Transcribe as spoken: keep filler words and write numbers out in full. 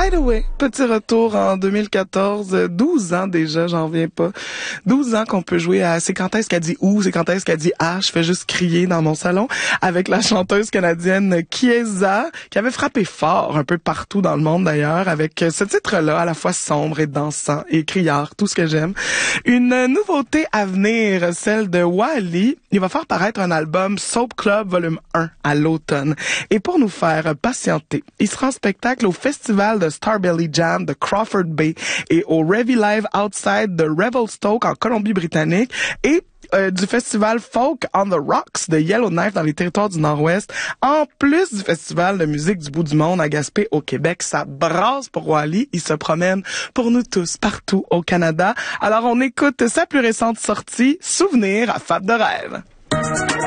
By the way, petit retour en deux mille quatorze, douze ans déjà, j'en viens pas. douze ans qu'on peut jouer à C'est quand est-ce qu'elle dit où, c'est quand est-ce qu'elle dit ah, je fais juste crier dans mon salon avec la chanteuse canadienne Chiesa, qui avait frappé fort un peu partout dans le monde d'ailleurs, avec ce titre-là, à la fois sombre et dansant et criard, tout ce que j'aime. Une nouveauté à venir, celle de Wally. Il va faire paraître un album Soap Club Volume un à l'automne. Et pour nous faire patienter, il sera en spectacle au festival de Starbelly Jam de Crawford Bay et au Revy Live Outside de Revelstoke en Colombie-Britannique et Euh, du festival Folk on the Rocks de Yellowknife dans les territoires du Nord-Ouest, en plus du festival de musique du bout du monde à Gaspé au Québec. Ça brasse pour Wally, il se promène pour nous tous partout au Canada. Alors on écoute sa plus récente sortie, Souvenir à Fab de rêve.